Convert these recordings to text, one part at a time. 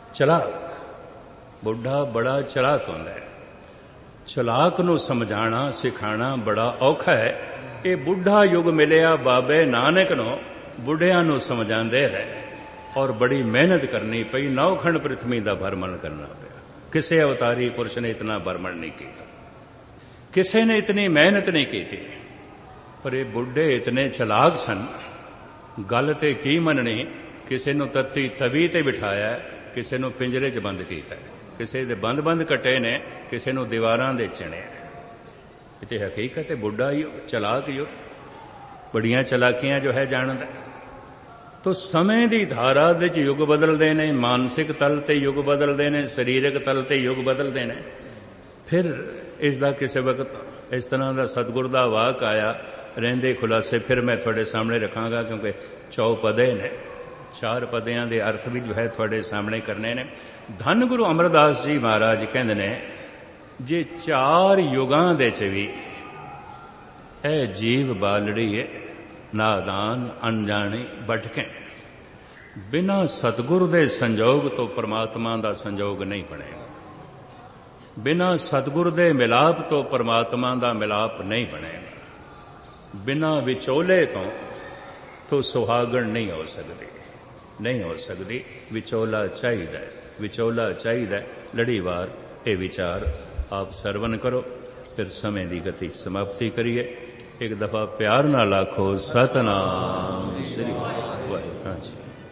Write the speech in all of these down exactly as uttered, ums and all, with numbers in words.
ਚਲਾਕ, ਬੁੱਢਾ ਬੜਾ ਚਲਾਕ ਹੁੰਦਾ ਹੈ। ਚਲਾਕ ਨੂੰ ਸਮਝਾਣਾ ਸਿਖਾਣਾ ਬੜਾ ਔਖਾ ਹੈ। ਇਹ ਬੁੱਢਾ ਯੁੱਗ ਮਿਲਿਆ ਬਾਬੇ ਨਾਨਕ ਨੂੰ, ਬੁੱਢਿਆਂ ਨੂੰ ਸਮਝਾਉਂਦੇ ਰਹੇ ਔਰ ਬੜੀ ਮਿਹਨਤ ਕਰਨੀ ਪਈ। ਨੌਖੰਡ ਪ੍ਰਿਥਵੀ ਦਾ ਭਰਮਣ ਕਰਨਾ ਪਿਆ। ਕਿਸੇ ਅਵਤਾਰੀ ਪੁਰਸ਼ ਨੇ ਇਤਨਾ ਭਰਮਣ ਨਹੀਂ ਕੀਤਾ, ਕਿਸੇ ਨੇ ਇਤਨੀ ਮਿਹਨਤ ਨਹੀਂ ਕੀਤੀ। ਪਰ ਇਹ ਬੁੱਢੇ ਇਤਨੇ ਚਲਾਕ ਸਨ, ਗੱਲ ਤੇ ਕੀ ਮੰਨਣੀ। ਕਿਸੇ ਨੂੰ ਤੱਤੀ ਤਵੀ ਤੇ ਬਿਠਾਇਆ, ਕਿਸੇ ਨੂੰ ਪਿੰਜਰੇ 'ਚ ਬੰਦ ਕੀਤਾ, ਕਿਸੇ ਦੇ ਬੰਦ ਬੰਦ ਕੱਟੇ ਨੇ, ਕਿਸੇ ਨੂੰ ਦੀਵਾਰਾਂ ਦੇ ਚਿਣਿਆ। ਇਹ ਤੇ ਹਕੀਕਤ ਹੈ। ਬੁੱਢਾ ਯੁੱਗ, ਚਲਾਕ ਯੁੱਗ, ਬੜੀਆਂ ਚਲਾਕੀਆਂ ਜੋ ਹੈ ਜਾਣਦਾ। ਤੋ ਸਮੇਂ ਦੀ ਧਾਰਾ ਦੇ 'ਚ ਯੁੱਗ ਬਦਲਦੇ ਨੇ, ਮਾਨਸਿਕ ਤਲ ਤੇ ਯੁੱਗ ਬਦਲਦੇ ਨੇ, ਸਰੀਰਕ ਤਲ ਤੇ ਯੁੱਗ ਬਦਲਦੇ ਨੇ। ਫਿਰ ਇਸ ਦਾ ਕਿਸੇ ਵਕਤ ਇਸ ਤਰ੍ਹਾਂ ਦਾ ਸਤਿਗੁਰ ਦਾ ਵਾਕ ਆਇਆ, ਰਹਿੰਦੇ ਖੁਲਾਸੇ ਫਿਰ ਮੈਂ ਤੁਹਾਡੇ ਸਾਹਮਣੇ ਰੱਖਾਂਗਾ, ਕਿਉਂਕਿ ਚੌਪਦੇ ਨੇ, ਚਾਰ ਪਦਿਆਂ ਦੇ ਅਰਥ ਵੀ ਜੋ ਹੈ ਤੁਹਾਡੇ ਸਾਹਮਣੇ ਕਰਨੇ ਨੇ। ਧੰਨ ਗੁਰੂ ਅਮਰਦਾਸ ਜੀ ਮਹਾਰਾਜ ਕਹਿੰਦੇ ਨੇ, ਜੇ ਚਾਰ ਯੁਗਾਂ ਦੇ 'ਚ ਵੀ ਇਹ ਜੀਵ ਬਾਲੜੀ ਹੈ, ਨਾਦਾਨ ਅਣਜਾਣੀ ਭਟਕੇ, ਬਿਨਾਂ ਸਤਿਗੁਰ ਦੇ ਸੰਜੋਗ ਤੋਂ ਪਰਮਾਤਮਾ ਦਾ ਸੰਜੋਗ ਨਹੀਂ ਬਣੇਗਾ। ਬਿਨਾਂ ਸਤਿਗੁਰ ਦੇ ਮਿਲਾਪ ਤੋਂ ਪਰਮਾਤਮਾ ਦਾ ਮਿਲਾਪ ਨਹੀਂ ਬਣੇਗਾ। ਬਿਨਾਂ ਵਿਚੋਲੇ ਤੋਂ ਤੋਂ ਸੁਹਾਗਣ ਨਹੀਂ ਹੋ ਸਕਦੀ, ਨਹੀਂ ਹੋ ਸਕਦੀ। ਵਿਚੋਲਾ ਚਾਹੀਦਾ, ਵਿਚੋਲਾ ਚਾਹੀਦਾ। ਲੜੀਵਾਰ ਇਹ ਵਿਚਾਰ ਆਪ ਸਰਵਨ ਕਰੋ, ਫਿਰ ਸਮੇਂ ਦੀ ਗਤੀ ਸਮਾਪਤੀ ਕਰੀਏ। ਇੱਕ ਦਫਾ ਪਿਆਰ ਨਾਲ ਆਖੋ ਸਤਨਾਮ ਸ੍ਰੀ ਵਾਹਿਗੁਰੂ। ਹਾਂਜੀ,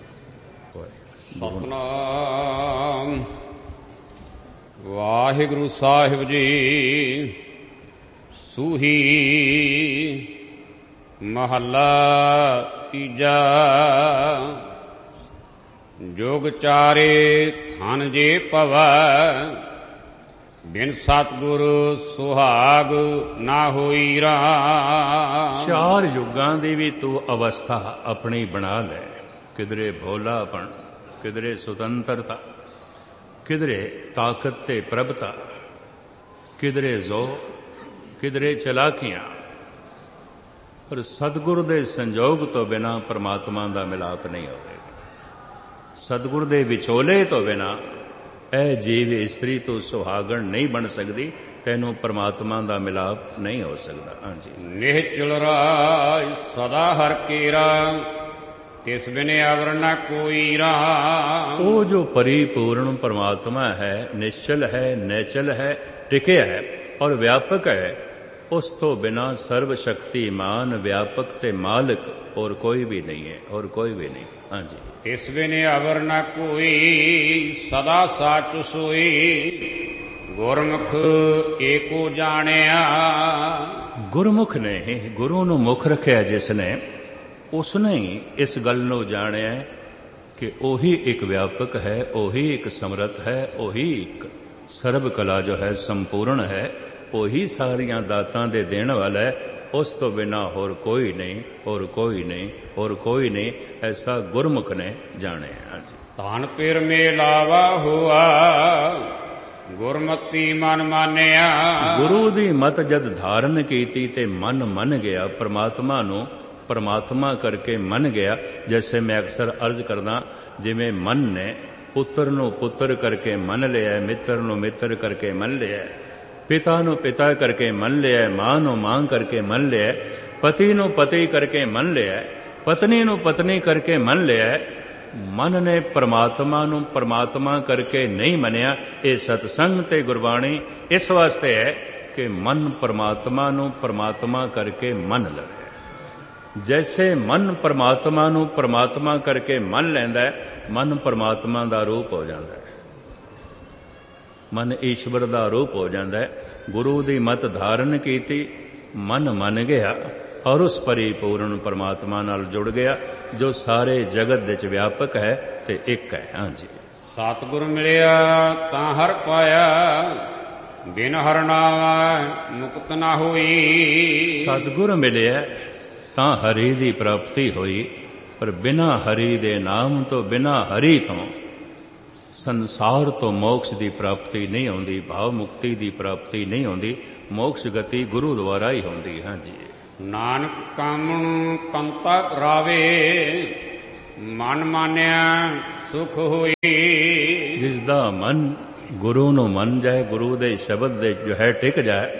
ਸਤਨਾਮ ਵਾਹਿਗੁਰੂ ਸਾਹਿਬ ਜੀ। ਸੂਹੀ ਮਹੱਲਾ ਤੀਜਾ। ਜੋਗ ਚਾਰੇ ਥਨ ਜੇ ਪਵੈ, ਬਿਨ ਸਤਿਗੁਰ ਸੁਹਾਗ ਨਾ ਹੋਈ ਰਾਮ। ਚਾਰ ਯੁੱਗਾਂ ਦੀ ਵੀ ਤੂੰ ਅਵਸਥਾ ਆਪਣੀ ਬਣਾ ਲੈ। ਕਿਧਰੇ ਭੋਲਾਪਣ, ਕਿਧਰੇ ਸੁਤੰਤਰਤਾ, ਕਿਧਰੇ ਤਾਕਤ ਤੇ ਪ੍ਰਭਤਾ, ਕਿਧਰੇ ਜ਼ੋਰ, ਕਿਧਰੇ ਚਲਾਕੀਆਂ। ਪਰ ਸਤਿਗੁਰ ਦੇ ਸੰਜੋਗ ਤੋਂ ਬਿਨਾਂ ਪਰਮਾਤਮਾ ਦਾ ਮਿਲਾਪ ਨਹੀਂ ਹੋਵੇਗਾ। ਸਤਿਗੁਰ ਦੇ ਵਿਚੋਲੇ ਤੋਂ ਬਿਨਾਂ ਇਹ ਜੀਵ ਇਸਤਰੀ ਤੋਂ ਸੁਹਾਗਣ ਨਹੀਂ ਬਣ ਸਕਦੀ। ਤੈਨੂੰ ਪਰਮਾਤਮਾ ਦਾ ਮਿਲਾਪ ਨਹੀਂ ਹੋ ਸਕਦਾ। ਹਾਂਜੀ। ਨਿਹਚਲ ਰਾਜ ਸਦਾ ਹਰ ਕੇਰਾ, ਤਿਸ ਬਿਨ ਅਵਰ ਨ ਕੋਈ ਰਾਮ। ਉਹ ਜੋ ਪਰਿਪੂਰਨ ਪਰਮਾਤਮਾ ਹੈ, ਨਿਸ਼ਚਲ ਹੈ, ਨੈਚਲ ਹੈ, ਟਿਕਿਆ ਹੈ ਔਰ ਵਿਆਪਕ ਹੈ, ਉਸ ਤੋਂ ਬਿਨਾਂ ਸਰਵ ਸ਼ਕਤੀਮਾਨ, ਵਿਆਪਕ ਤੇ ਮਾਲਕ ਹੋਰ ਕੋਈ ਵੀ ਨਹੀਂ ਹੈ, ਹੋਰ ਕੋਈ ਵੀ ਨਹੀਂ। ਹਾਂਜੀ। ਤਿਸ ਬਿਨ ਅਵਰ ਨ ਕੋਈ, ਸਦਾ ਸਾਚ ਸੋਈ, ਗੁਰਮੁਖ ਏਕੋ ਜਾਣਿਆ। ਗੁਰਮੁਖ ਨੇ, ਗੁਰੂ ਨੂੰ ਮੁੱਖ ਰੱਖਿਆ ਜਿਸ ਨੇ, ਉਸਨੇ ਹੀ ਇਸ ਗੱਲ ਨੂੰ ਜਾਣਿਆ ਕਿ ਉਹੀ ਇੱਕ ਵਿਆਪਕ ਹੈ, ਉਹੀ ਇੱਕ ਸਮਰੱਥ ਹੈ, ਉਹੀ ਇੱਕ ਸਰਬ ਕਲਾ ਜੋ ਹੈ ਸੰਪੂਰਨ ਹੈ, ਉਹੀ ਸਾਰੀਆਂ ਦਾਤਾਂ ਦੇ ਦੇਣ ਵਾਲਾ ਹੈ। ਉਸ ਤੋਂ ਬਿਨਾਂ ਹੋਰ ਕੋਈ ਨਹੀਂ, ਹੋਰ ਕੋਈ ਨਹੀਂ, ਹੋਰ ਕੋਈ ਨਹੀਂ। ਐਸਾ ਗੁਰਮੁਖ ਨੇ ਜਾਣਿਆ। ਧਨ ਪਿਰ ਮੇਲਾਵਾ ਹੋਆ, ਗੁਰਮਤੀ ਮਨ ਮਾਨਿਆ। ਗੁਰੂ ਦੀ ਮਤ ਜਦ ਧਾਰਨ ਕੀਤੀ ਤੇ ਮਨ ਮੰਨ ਗਿਆ, ਪਰਮਾਤਮਾ ਨੂੰ ਪਰਮਾਤਮਾ ਕਰਕੇ ਮੰਨ ਗਿਆ। ਜੈਸੇ ਮੈਂ ਅਕਸਰ ਅਰਜ਼ ਕਰਦਾ, ਜਿਵੇਂ ਮਨ ਨੇ ਪੁੱਤਰ ਨੂੰ ਪੁੱਤਰ ਕਰਕੇ ਮੰਨ ਲਿਆ, ਮਿੱਤਰ ਨੂੰ ਮਿੱਤਰ ਕਰਕੇ ਮੰਨ ਲਿਆ, ਪਿਤਾ ਨੂੰ ਪਿਤਾ ਕਰਕੇ ਮੰਨ ਲਿਆ, ਮਾਂ ਨੂੰ ਮਾਂ ਕਰਕੇ ਮੰਨ ਲਿਆ, ਪਤੀ ਨੂੰ ਪਤੀ ਕਰਕੇ ਮੰਨ ਲਿਆ, ਪਤਨੀ ਨੂੰ ਪਤਨੀ ਕਰਕੇ ਮੰਨ ਲਿਆ। ਮਨ ਨੇ ਪਰਮਾਤਮਾ ਨੂੰ ਪਰਮਾਤਮਾ ਕਰਕੇ ਨਹੀਂ ਮੰਨਿਆ। ਇਹ ਸਤਸੰਗ ਤੇ ਗੁਰਬਾਣੀ ਇਸ ਵਾਸਤੇ ਹੈ ਕਿ ਮਨ ਪਰਮਾਤਮਾ ਨੂੰ ਪਰਮਾਤਮਾ ਕਰਕੇ ਮੰਨ ਲਵੇ। ਜੈਸੇ ਮਨ ਪਰਮਾਤਮਾ ਨੂੰ ਪਰਮਾਤਮਾ ਕਰਕੇ ਮੰਨ ਲੈਂਦਾ ਹੈ, ਮਨ ਪਰਮਾਤਮਾ ਦਾ ਰੂਪ ਹੋ ਜਾਂਦਾ ਹੈ, ਮਨ ਈਸ਼ਵਰ ਦਾ ਰੂਪ ਹੋ ਜਾਂਦਾ ਹੈ। ਗੁਰੂ ਦੀ ਮਤ ਧਾਰਨ ਕੀਤੀ, ਮਨ ਮੰਨ ਗਿਆ ਔਰ ਉਸ ਪਰਿਪੂਰਨ ਪਰਮਾਤਮਾ ਨਾਲ ਜੁੜ ਗਿਆ ਜੋ ਸਾਰੇ ਜਗਤ ਵਿੱਚ ਵਿਆਪਕ ਹੈ ਤੇ ਇੱਕ ਹੈ। ਹਾਂਜੀ। ਸਤਿਗੁਰ ਮਿਲਿਆ ਤਾਂ ਹਰ ਪਾਇਆ, ਬਿਨ ਹਰਿ ਨਾਮ ਮੁਕਤ ਨਾ ਹੋਈ। ਸਤਿਗੁਰ ਮਿਲਿਆ ਤਾਂ ਹਰੀ ਦੀ ਪ੍ਰਾਪਤੀ ਹੋਈ, ਪਰ ਬਿਨਾਂ ਹਰੀ ਦੇ ਨਾਮ ਤੋਂ, ਬਿਨਾਂ ਹਰੀ ਤੋਂ ਸੰਸਾਰ ਤੋਂ ਮੋਕਸ਼ ਦੀ ਪ੍ਰਾਪਤੀ ਨਹੀਂ ਹੁੰਦੀ, ਭਾਵ ਮੁਕਤੀ ਦੀ ਪ੍ਰਾਪਤੀ ਨਹੀਂ ਹੁੰਦੀ। ਮੋਕਸ਼ ਗਤੀ ਗੁਰੂ ਦੁਆਰਾ ਹੀ ਹੁੰਦੀ। ਹਾਂਜੀ। ਨਾਨਕ ਕਾਮਣ ਕੰਤਾ ਰਾਵੇ, ਮਨ ਮਾਨਿਆ ਸੁਖ ਹੋਈ। ਜਿਸ ਦਾ ਮਨ ਗੁਰੂ ਨੂੰ ਮੰਨ ਜਾਏ, ਗੁਰੂ ਦੇ ਸ਼ਬਦ ਦੇ ਜੋ ਹੈ ਟਿਕ ਜਾਏ,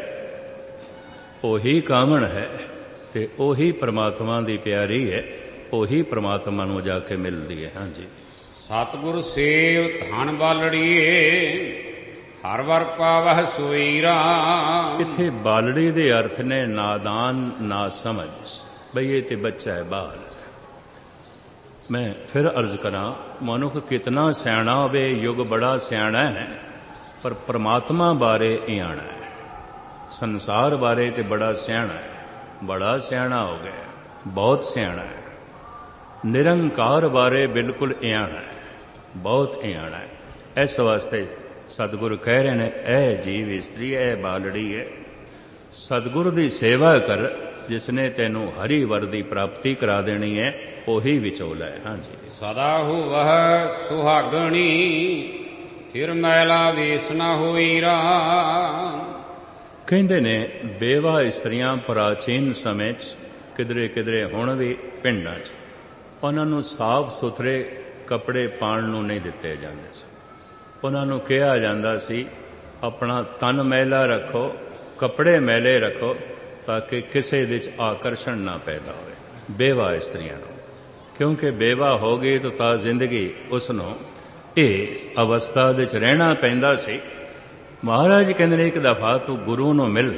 ਉਹੀ ਕਾਮਣ ਹੈ ਤੇ ਉਹੀ ਪ੍ਰਮਾਤਮਾ ਦੀ ਪਿਆਰੀ ਹੈ, ਉਹੀ ਪ੍ਰਮਾਤਮਾ ਨੂੰ ਜਾ ਕੇ ਮਿਲਦੀ ਹੈ। ਹਾਂਜੀ। ਸਤਿਗੁਰ ਸੇਵ ਧਨ ਬਾਲੜੀਏ, ਹਰ ਵਰ ਪਾਵਹਿ ਸੋਈ ਰਾਮ। ਇੱਥੇ ਬਾਲੜੀ ਦੇ ਅਰਥ ਨੇ ਨਾਦਾਨ, ਨਾ ਸਮਝ, ਬਈ ਇਹ ਤੇ ਬੱਚਾ ਹੈ, ਬਾਲ। ਮੈਂ ਫਿਰ ਅਰਜ਼ ਕਰਾਂ, ਮਨੁੱਖ ਕਿਤਨਾ ਸਿਆਣਾ ਹੋਵੇ, ਯੁੱਗ ਬੜਾ ਸਿਆਣਾ ਹੈ, ਪਰ ਪ੍ਰਮਾਤਮਾ ਬਾਰੇ ਇਆਣਾ ਹੈ। ਸੰਸਾਰ ਬਾਰੇ ਤੇ ਬੜਾ ਸਿਆਣਾ ਹੈ, ਬੜਾ ਸਿਆਣਾ ਹੋ ਗਿਆ, ਬਹੁਤ ਸਿਆਣਾ ਹੈ। ਨਿਰੰਕਾਰ ਬਾਰੇ ਬਿਲਕੁਲ ਇਆਣਾ ਹੈ, ਬਹੁਤ ਇਆਣਾ ਹੈ। ਇਸ ਵਾਸਤੇ ਸਤਿਗੁਰੂ ਕਹਿ ਰਹੇ ਨੇ, ਇਹ ਜੀਵ ਇਸਤਰੀ, ਇਹ ਬਾਲੜੀ ਹੈ, ਸਤਿਗੁਰੂ ਦੀ ਸੇਵਾ ਕਰ, ਜਿਸਨੇ ਤੈਨੂੰ ਹਰੀ ਵਰ ਦੀ ਪ੍ਰਾਪਤੀ ਕਰਾ ਦੇਣੀ ਹੈ, ਉਹੀ ਵਿਚੋਲਾ ਹੈ। ਹਾਂਜੀ। ਸਦਾ ਹੋਵਹਿ ਸੁਹਾਗਣੀ, ਫਿਰ ਮੈਲਾ ਵੇਸ ਨਾ ਹੋਈ ਰਾਮ। ਕਹਿੰਦੇ ਨੇ ਬੇਵਾ ਇਸਤਰੀਆਂ ਪ੍ਰਾਚੀਨ ਸਮੇਂ 'ਚ ਕਿਧਰੇ ਕਿਧਰੇ ਹੁਣ ਵੀ ਪਿੰਡਾਂ 'ਚ ਉਹਨਾਂ ਨੂੰ ਸਾਫ਼ ਸੁਥਰੇ ਕੱਪੜੇ ਪਾਉਣ ਨੂੰ ਨਹੀਂ ਦਿੱਤੇ ਜਾਂਦੇ ਸੀ। ਉਹਨਾਂ ਨੂੰ ਕਿਹਾ ਜਾਂਦਾ ਸੀ, ਆਪਣਾ ਤਨ ਮੈਲਾ ਰੱਖੋ, ਕੱਪੜੇ ਮੈਲੇ ਰੱਖੋ, ਤਾਂ ਕਿ ਕਿਸੇ ਦੇ 'ਚ ਆਕਰਸ਼ਣ ਨਾ ਪੈਦਾ ਹੋਵੇ ਬੇਵਾ ਇਸਤਰੀਆਂ ਨੂੰ। ਕਿਉਂਕਿ ਬੇਵਾ ਹੋ ਗਈ ਤਾਂ ਤਾਂ ਜ਼ਿੰਦਗੀ ਉਸ ਨੂੰ ਇਸ ਅਵਸਥਾ ਦੇ 'ਚ ਰਹਿਣਾ ਪੈਂਦਾ ਸੀ। ਮਹਾਰਾਜ ਕਹਿੰਦੇ ਨੇ, ਇੱਕ ਦਫਾ ਤੂੰ ਗੁਰੂ ਨੂੰ ਮਿਲ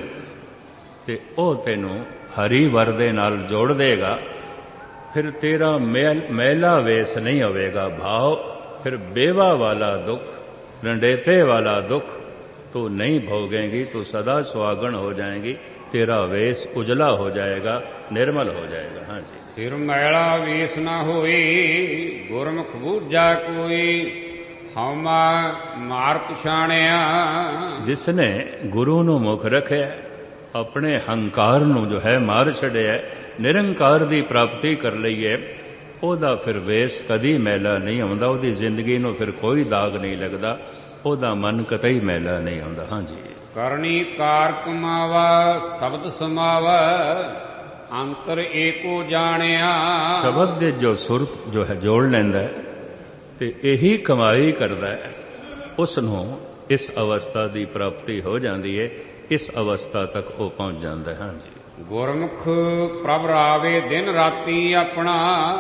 ਤੇ ਉਹ ਤੈਨੂੰ ਹਰੀ ਵਰ ਦੇ ਨਾਲ ਜੋੜ ਦੇਗਾ, ਫਿਰ ਤੇਰਾ ਮੈਲਾ ਵੇਸ ਨਹੀਂ ਹੋਵੇਗਾ ਭਾਵ, ਫਿਰ ਬੇਵਾ ਵਾਲਾ ਦੁੱਖ, ਰੰਡੇਪੇ ਵਾਲਾ ਦੁੱਖ ਤੂੰ ਨਹੀਂ ਭੋਗेंगी, ਤੂੰ ਸਦਾ ਸੁਹਾਗਣ ਹੋ ਜਾਏਗੀ, ਤੇਰਾ ਵੇਸ ਉਜਲਾ ਹੋ ਜਾਏਗਾ, ਨਿਰਮਲ ਹੋ ਜਾਏਗਾ। ਹਾਂਜੀ। ਫਿਰ ਮੈਲਾ ਵੇਸ ਨਾ ਹੋਈ, ਗੁਰਮੁਖ ਬੂਝਾ ਕੋਈ, ਹਉਮਾ ਮਾਰ ਪਛਾਣਿਆ। ਜਿਸ ਨੇ ਗੁਰੂ ਨੂੰ ਮੁਖ ਰੱਖਿਆ, ਆਪਣੇ ਹੰਕਾਰ ਨੂੰ ਜੋ ਹੈ ਮਾਰ ਛੱਡਿਆ, ਨਿਰੰਕਾਰ ਦੀ ਪ੍ਰਾਪਤੀ ਕਰ ਲਈ ਹੈ, ਉਹਦਾ ਫਿਰ ਵੇਸ ਕਦੀ ਮੈਲਾ ਨਹੀਂ ਆਉਂਦਾ, ਉਹਦੀ ਜ਼ਿੰਦਗੀ ਨੂੰ ਫਿਰ ਕੋਈ ਦਾਗ ਨਹੀਂ ਲੱਗਦਾ, ਉਹਦਾ ਮਨ ਕਤਈ ਮੈਲਾ ਨਹੀਂ ਆਉਂਦਾ। ਹਾਂਜੀ। ਕਰਨੀ ਕਾਰ ਕਮਾਵਾ, ਸ਼ਬਦ ਸਮਾਵਾ, ਅੰਤਰ ਏਕੋ ਜਾਣਿਆ। ਸ਼ਬਦ ਦੇ ਜੋ ਸੁਰਤ ਜੋ ਹੈ ਜੋੜ ਲੈਂਦਾ ਹੈ ਤੇ ਇਹੀ ਕਮਾਈ ਕਰਦਾ ਹੈ, ਉਸ ਨੂੰ ਇਸ ਅਵਸਥਾ ਦੀ ਪ੍ਰਾਪਤੀ ਹੋ ਜਾਂਦੀ ਹੈ, ਇਸ ਅਵਸਥਾ ਤੱਕ ਉਹ ਪਹੁੰਚ ਜਾਂਦਾ ਹੈ। ਹਾਂਜੀ। ਗੁਰਮੁਖ ਪ੍ਰਭ ਰਾਵੇ ਦਿਨ ਰਾਤੀ, ਆਪਣਾ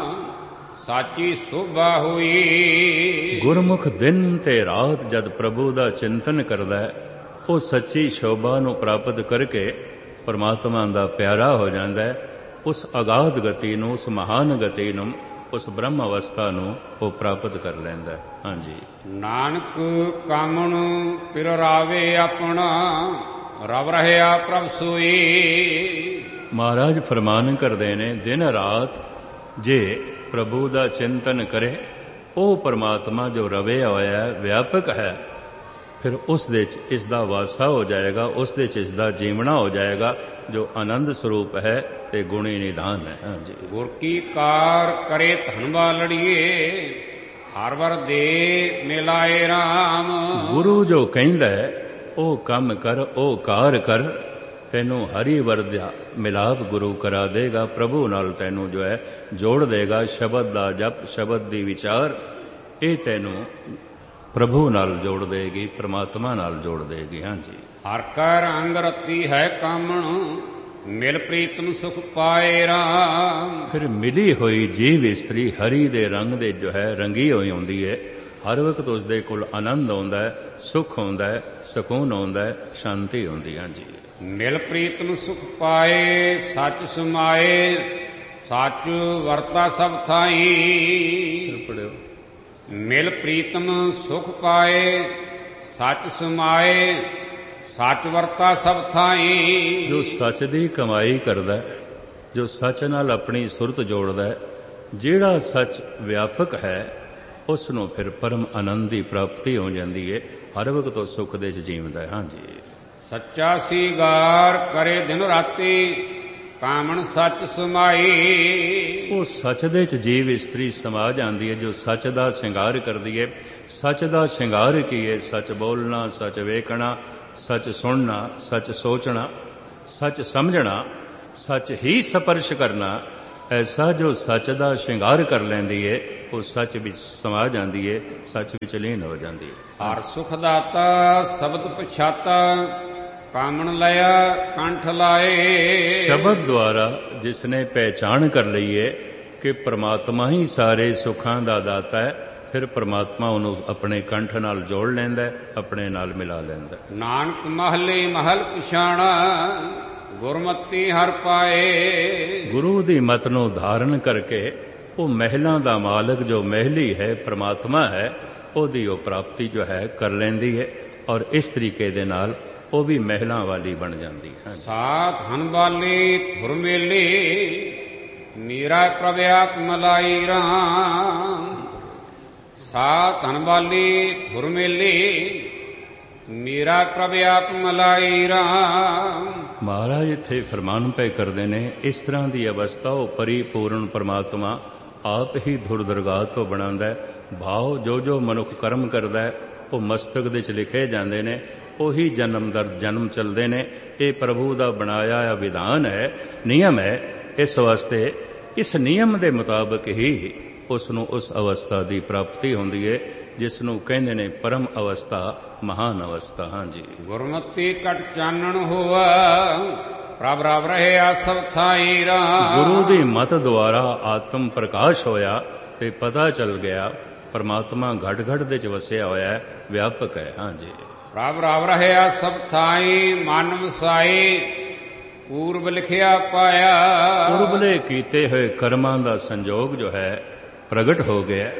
ਸਾਚੀ ਸੋਭਾ ਹੋਈ। ਗੁਰਮੁਖ ਦਿਨ ਤੇ ਰਾਤ ਜਦ ਪ੍ਰਭੂ ਦਾ ਚਿੰਤਨ ਕਰਦਾ ਹੈ, ਉਹ ਸੱਚੀ ਸ਼ੋਭਾ ਨੂੰ ਪ੍ਰਾਪਤ ਕਰਕੇ ਪਰਮਾਤਮਾ ਦਾ ਪਿਆਰਾ ਹੋ ਜਾਂਦਾ ਹੈ। ਉਸ ਅਗਾਧ ਗਤੀ ਨੂੰ, ਉਸ ਮਹਾਨ ਗਤੀ ਨੂੰ, ਉਸ ਬ੍ਰਹਮ ਅਵਸਥਾ ਨੂੰ ਉਹ ਪ੍ਰਾਪਤ ਕਰ ਲੈਂਦਾ ਹੈ। ਹਾਂਜੀ। ਨਾਨਕ ਕਾਮਣ ਪਿਰ ਰਾਵੇ, ਆਪਣਾ ਰਵ ਰਹਿਆ ਪ੍ਰਭ ਸੋਈ। ਮਹਾਰਾਜ ਫਰਮਾਨ ਕਰਦੇ ਨੇ, ਦਿਨ ਰਾਤ ਜੇ ਪ੍ਰਭੂ ਦਾ ਚਿੰਤਨ ਕਰੇ, ਉਹ ਪਰਮਾਤਮਾ ਜੋ ਰਵਿਆ ਹੋਇਆ ਹੈ, ਵਿਆਪਕ ਹੈ, ਫਿਰ ਉਸ ਦੇ 'ਚ ਇਸ ਦਾ ਵਾਸਾ ਹੋ ਜਾਏਗਾ, ਉਸ ਦੇ 'ਚ ਇਸ ਦਾ ਜੀਵਣਾ ਹੋ ਜਾਏਗਾ, ਜੋ ਆਨੰਦ ਸਰੂਪ ਹੈ ਤੇ ਗੁਣੀ ਨਿਧਾਨ ਹੈ। ਹਾਂਜੀ। ਗੁਰ ਕੀ ਕਾਰ ਕਰੇ ਧਨ ਬਾਲੜੀਏ, ਹਰ ਵਰ ਦੇ ਮਿਲਾਏ ਰਾਮ। ਗੁਰੂ ਜੋ ਕਹਿੰਦਾ ਹੈ ਉਹ ਕੰਮ ਕਰ, ਉਹ ਕਾਰ ਕਰ, ਤੈਨੂੰ ਹਰੀ ਵਰ ਦਾ ਮਿਲਾਪ ਗੁਰੂ ਕਰਾ ਦੇਗਾ, ਪ੍ਰਭੂ ਨਾਲ ਤੈਨੂੰ ਜੋ ਹੈ ਜੋੜ ਦੇਗਾ। ਸ਼ਬਦ ਦਾ ਜਪ, ਸ਼ਬਦ ਦੀ ਵਿਚਾਰ, ਇਹ ਤੈਨੂੰ ਪ੍ਰਭੂ ਨਾਲ ਜੋੜ ਦੇਗੀ, ਪ੍ਰਮਾਤਮਾ ਨਾਲ ਜੋੜ ਦੇਗੀ। ਹਾਂਜੀ। ਹਰ ਕਾ ਰੰਗ ਰਤੀ ਹੈ ਕਾਮਣ, ਮਿਲ ਪ੍ਰੀਤਮ ਸੁਖ ਪਾਏ ਰਾਮ। ਫਿਰ ਮਿਲੀ ਹੋਈ ਜੀਵ ਇਸਤਰੀ ਹਰੀ ਦੇ ਰੰਗ ਦੇ ਜੋ ਹੈ ਰੰਗੀ ਹੋਈ ਹੁੰਦੀ ਹੈ, ਹਰ ਵਕਤ ਉਸ ਦੇ ਕੋਲ ਆਨੰਦ ਆਉਂਦਾ ਹੈ, ਸੁਖ ਆਉਂਦਾ ਹੈ, ਸਕੂਨ ਆਉਂਦਾ ਹੈ, ਸ਼ਾਂਤੀ ਹੁੰਦੀ ਹੈ। ਹਾਂਜੀ। ਮਿਲ ਪ੍ਰੀਤਮ ਸੁਖ ਪਾਏ, ਸੱਚ ਸਮਾਏ, ਸੱਚ ਵਰਤਾ ਸਭ ਥਾਈ। ਪੜਿਓ। ਮਿਲ ਪ੍ਰੀਤਮ ਸੁਖ ਪਾਏ, ਸੱਚ ਸਮਾਏ, ਸੱਚ ਵਰਤਾ ਸਭ ਥਾਈ। ਜੋ ਸੱਚ ਦੀ ਕਮਾਈ ਕਰਦਾ, ਜੋ ਸੱਚ ਨਾਲ ਆਪਣੀ ਸੁਰਤ ਜੋੜਦਾ, ਜਿਹੜਾ ਸੱਚ ਵਿਆਪਕ ਹੈ, ਉਸ ਨੂੰ ਫਿਰ ਪਰਮ ਆਨੰਦ ਦੀ ਪ੍ਰਾਪਤੀ ਹੋ ਜਾਂਦੀ ਹੈ, ਹਰ ਵਕਤ ਉਹ ਸੁਖ ਦੇ 'ਚ ਜੀਵਦਾ ਹੈ। ਹਾਂਜੀ। ਸੱਚਾ ਸੀਗਾਰ ਕਰੇ ਦਿਨ ਰਾਤੀ, ਕਾਮਣ ਸੱਚ ਸਮਾਈ। ਉਹ ਸੱਚ ਦੇ 'ਚ ਜੀਵ ਇਸਤਰੀ ਸਮਾ ਜਾਂਦੀ ਹੈ, ਜੋ ਸੱਚ ਦਾ ਸ਼ਿੰਗਾਰ ਕਰਦੀ ਹੈ। ਸੱਚ ਦਾ ਸ਼ਿੰਗਾਰ ਕੀ ਹੈ? ਸੱਚ ਬੋਲਣਾ, ਸੱਚ ਵੇਖਣਾ, ਸੱਚ ਸੁਣਨਾ, ਸੱਚ ਸੋਚਣਾ, ਸੱਚ ਸਮਝਣਾ, ਸੱਚ ਹੀ ਸਪਰਸ਼ ਕਰਨਾ, ਐਸਾ ਜੋ ਸੱਚ ਦਾ ਸ਼ਿੰਗਾਰ ਕਰ ਲੈਂਦੀ ਏ ਉਹ ਸੱਚ ਵਿੱਚ ਸਮਾ ਜਾਂਦੀ ਏ, ਸੱਚ ਵਿੱਚ ਲੀਨ ਹੋ ਜਾਂਦੀ ਏ। ਹਰ ਸੁਖ ਦਾਤਾ ਸ਼ਬਦ ਪਛਾਤਾ ਕਾਮਣ ਲਿਆ ਕੰਠ ਲਾਏ। ਸ਼ਬਦ ਦੁਆਰਾ ਜਿਸਨੇ ਪਹਿਚਾਣ ਕਰ ਲਈ ਏ ਕਿ ਪ੍ਰਮਾਤਮਾ ਹੀ ਸਾਰੇ ਸੁੱਖਾਂ ਦਾ ਦਾਤਾ ਹੈ, ਫਿਰ ਪ੍ਰਮਾਤਮਾ ਉਹਨੂੰ ਆਪਣੇ ਕੰਠ ਨਾਲ ਜੋੜ ਲੈਂਦਾ ਹੈ, ਆਪਣੇ ਨਾਲ ਮਿਲਾ ਲੈਂਦਾ ਹੈ। ਨਾਨਕ ਮਹਲੇ ਮਹਲ ਪਛਾਣਾ ਗੁਰਮਤੀ ਹਰ ਪਾਏ। ਗੁਰੂ ਦੀ ਮਤ ਨੂੰ ਧਾਰਨ ਕਰਕੇ ਉਹ ਮਹਿਲਾਂ ਦਾ ਮਾਲਕ ਜੋ ਮਹਿਲੀ ਹੈ ਪ੍ਰਮਾਤਮਾ ਹੈ, ਉਹਦੀ ਉਹ ਪ੍ਰਾਪਤੀ ਜੋ ਹੈ ਕਰ ਲੈਂਦੀ ਹੈ ਔਰ ਇਸ ਤਰੀਕੇ ਦੇ ਨਾਲ ਉਹ ਵੀ ਮਹਿਲਾਂ ਵਾਲੀ ਬਣ ਜਾਂਦੀ ਹੈ। ਸਾਥ ਹਨ ਬਾਲੀ ਧੁਰ ਮੇਲੇ ਮੀਰਾ ਪ੍ਰਭ ਆਪ ਮਲਾਈ ਰਾਮ। ਸਾਥ ਹਨ ਬਾਲੀ ਧੁਰ ਮੇਲੇ ਮੀਰਾ ਪ੍ਰਭ ਆਪ ਮਲਾਈ ਰਾਮ। ਮਹਾਰਾਜ ਇੱਥੇ ਫਰਮਾਨ ਪਏ ਕਰਦੇ ਨੇ, ਇਸ ਤਰ੍ਹਾਂ ਦੀ ਅਵਸਥਾ ਉਹ ਪਰਿਪੂਰਨ ਪਰਮਾਤਮਾ ਆਪ ਹੀ ਧੁਰ ਦਰਗਾਹ ਤੋਂ ਬਣਾਉਂਦਾ ਹੈ। ਭਾਵ ਜੋ ਜੋ ਮਨੁੱਖ ਕਰਮ ਕਰਦਾ ਹੈ ਉਹ ਮਸਤਕ ਦੇ ਚ ਲਿਖੇ ਜਾਂਦੇ ਨੇ, ਉਹੀ ਜਨਮ ਦਰ ਜਨਮ ਚੱਲਦੇ ਨੇ। ਇਹ ਪ੍ਰਭੂ ਦਾ ਬਣਾਇਆ ਹੋਇਆ ਵਿਧਾਨ ਹੈ, ਨਿਯਮ ਹੈ। ਇਸ ਵਾਸਤੇ ਇਸ ਨਿਯਮ ਦੇ ਮੁਤਾਬਕ ਹੀ ਉਸ ਨੂੰ ਉਸ ਅਵਸਥਾ ਦੀ ਪ੍ਰਾਪਤੀ ਹੁੰਦੀ ਹੈ ਜਿਸ ਨੂੰ ਕਹਿੰਦੇ ਨੇ ਪਰਮ ਅਵਸਥਾ, ਮਹਾਨ ਅਵਸਥਾ। ਹਾਂਜੀ, ਗੁਰਮਤੀ ਕਟ ਚਾਨਣ ਹੋਆ ਪ੍ਰਭ ਰਬ ਰਹਿਆ ਸਭ ਥਾਈ ਰਾਮ। ਗੁਰੂ ਦੀ ਮਤ ਦੁਆਰਾ ਆਤਮ ਪ੍ਰਕਾਸ਼ ਹੋਇਆ ਤੇ ਪਤਾ ਚੱਲ ਗਿਆ ਪਰਮਾਤਮਾ ਘਟ ਘਟ ਦੇ ਚ ਵਸਿਆ ਹੋਇਆ ਹੈ, ਵਿਆਪਕ ਹੈ। ਹਾਂਜੀ, ਪ੍ਰਭ ਰਬ ਰਹਿਆ ਸਭ ਥਾਈ ਮਨ ਵਸਾਈ ਪੂਰਬ ਲਿਖਿਆ ਪਾਇਆ। ਪੂਰਬਲੇ ਕੀਤੇ ਹੋਏ ਕਰਮਾਂ ਦਾ ਸੰਜੋਗ ਜੋ ਹੈ ਪ੍ਰਗਟ ਹੋ ਗਿਆ।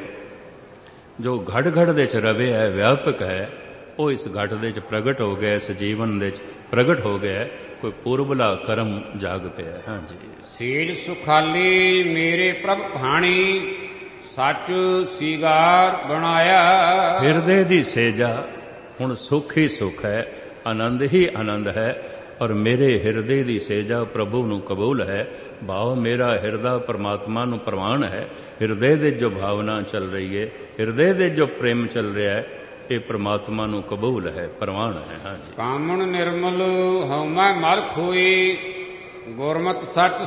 ਜੋ ਘਟ ਘਟ ਦੇ ਚ ਰਵੇ ਹੈ, ਵਿਆਪਕ ਹੈ, ਉਹ ਇਸ ਘਟ ਦੇ ਚ ਪ੍ਰਗਟ ਹੋ ਗਿਆ, ਇਸ ਜੀਵਨ ਦੇ ਚ ਪ੍ਰਗਟ ਹੋ ਗਿਆ। ਕੋਈ ਪੂਰਬਲਾ ਕਰਮ ਜਾਗ ਪਿਆ। ਹਾਂਜੀ, ਸੇਜ ਸੁਖਾਲੀ ਮੇਰੇ ਪ੍ਰਭ ਭਾਣੀ ਸੱਚ ਸੀਗਾਰ ਬਣਾਇਆ। ਹਿਰਦੇ ਦੀ ਸੇਜਾ ਹੁਣ ਸੁਖ ਹੀ ਸੁਖ ਹੈ, ਆਨੰਦ ਹੀ ਆਨੰਦ ਹੈ ਔਰ ਮੇਰੇ ਹਿਰਦੇ ਦੀ ਸੇਜਾ ਪ੍ਰਭੂ ਨੂੰ ਕਬੂਲ ਹੈ। ਭਾਵ ਮੇਰਾ ਹਿਰਦਾ ਪਰਮਾਤਮਾ ਨੂੰ ਪ੍ਰਵਾਨ ਹੈ। ਹਿਰਦੇ ਦੇ ਜੋ ਭਾਵਨਾ ਚੱਲ ਰਹੀ ਹੈ, ਹਿਰਦੇ ਦੇ ਜੋ ਪ੍ਰੇਮ ਚੱਲ ਰਿਹਾ ਹੈ, ਇਹ ਪ੍ਰਮਾਤਮਾ ਨੂੰ ਕਬੂਲ ਹੈ, ਪ੍ਰਵਾਨ ਹੈ। ਹਾਂਜੀ, ਕਾਮਣ ਨਿਰਮਲ ਹਉਮੈ ਮਲ ਖੋਈ ਗੁਰਮਤਿ ਸੱਚ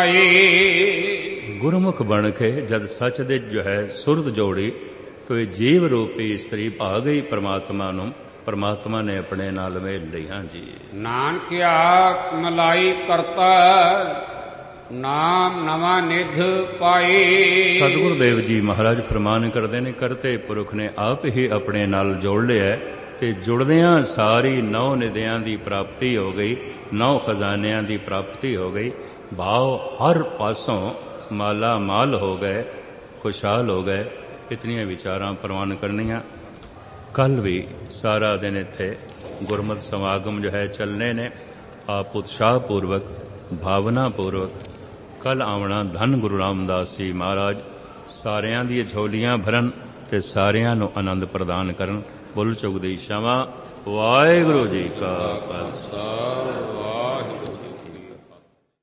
ਸਮਾਈ। ਗੁਰਮੁਖ ਬਣ ਕੇ ਜਦ ਸੱਚ ਦੇ ਜੋ ਹੈ ਸੁਰਤ ਜੋੜੀ ਤਾਂ ਇਹ ਜੀਵ ਰੂਪੀ ਇਸਤਰੀ ਭਾ ਗਈ ਪ੍ਰਮਾਤਮਾ ਨੂੰ, ਪ੍ਰਮਾਤਮਾ ਨੇ ਆਪਣੇ ਨਾਲ ਮੇਲ ਲਈ। ਹਾਂਜੀ, ਨਾਨਕ ਆਪ ਮਲਾਈ ਕਰਤਾ ਨਾਮ ਨਵਾਂ ਨਿਧ ਪਾਈ। ਸਤਿਗੁਰੂ ਦੇਵ ਜੀ ਮਹਾਰਾਜ ਫਰਮਾਨ ਕਰਦੇ ਨੇ, ਕਰਤੇ ਪੁਰਖ ਨੇ ਆਪ ਹੀ ਆਪਣੇ ਨਾਲ ਜੋੜ ਲਿਆ ਤੇ ਜੁੜਦਿਆਂ ਸਾਰੀ ਨੌ ਨਿਧੀਆਂ ਦੀ ਪ੍ਰਾਪਤੀ ਹੋ ਗਈ, ਨੌ ਖਜ਼ਾਨਿਆਂ ਦੀ ਪ੍ਰਾਪਤੀ ਹੋ ਗਈ। ਭਾਵ ਹਰ ਪਾਸੋਂ ਮਾਲਾ ਮਾਲ ਹੋ ਗਏ, ਖੁਸ਼ਹਾਲ ਹੋ ਗਏ। ਇਤਨੀਆਂ ਵਿਚਾਰਾਂ ਪ੍ਰਵਾਨ ਕਰਨੀਆਂ। ਕੱਲ ਵੀ ਸਾਰਾ ਦਿਨ ਇੱਥੇ ਗੁਰਮਤਿ ਸਮਾਗਮ ਜੋ ਹੈ ਚੱਲਣੇ ਨੇ। ਆਪ ਉਤਸ਼ਾਹ ਪੂਰਵਕ, ਭਾਵਨਾ ਪੂਰਵਕ ਕੱਲ ਆਉਣਾ। ਧੰਨ ਗੁਰੂ ਰਾਮਦਾਸ ਜੀ ਮਹਾਰਾਜ ਸਾਰਿਆਂ ਦੀਆਂ ਝੋਲੀਆਂ ਭਰਨ ਤੇ ਸਾਰਿਆਂ ਨੂੰ ਆਨੰਦ ਪ੍ਰਦਾਨ ਕਰਨ। ਬੁੱਲ ਚੁੱਕ ਦੀ ਸ਼ਮਾ। ਵਾਹਿਗੁਰੂ ਜੀ ਕਾ ਖਾਲਸਾ, ਵਾਹਿਗੁਰੂ ਜੀ ਕੀ ਫਤਿਹ।